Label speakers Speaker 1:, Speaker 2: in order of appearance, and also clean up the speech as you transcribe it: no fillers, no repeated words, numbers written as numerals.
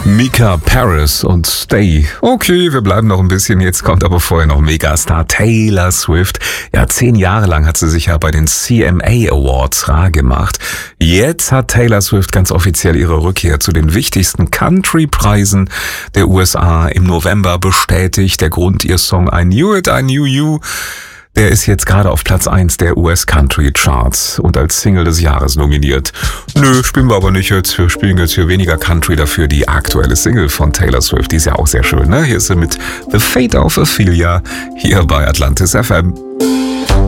Speaker 1: Mika Paris und Stay. Okay, wir bleiben noch ein bisschen. Jetzt kommt aber vorher noch Megastar Taylor Swift. Ja, 10 Jahre lang hat sie sich ja bei den CMA Awards rar gemacht. Jetzt hat Taylor Swift ganz offiziell ihre Rückkehr zu den wichtigsten Country-Preisen der USA im November bestätigt. Der Grund, ihr Song I Knew It, I Knew You, der ist jetzt gerade auf Platz 1 der US-Country-Charts und als Single des Jahres nominiert. Nö, spielen wir aber nicht jetzt. Wir spielen jetzt hier weniger Country, dafür die aktuelle Single von Taylor Swift. Die ist ja auch sehr schön, ne? Hier ist sie mit The Fate of Ophelia, hier bei Atlantis FM.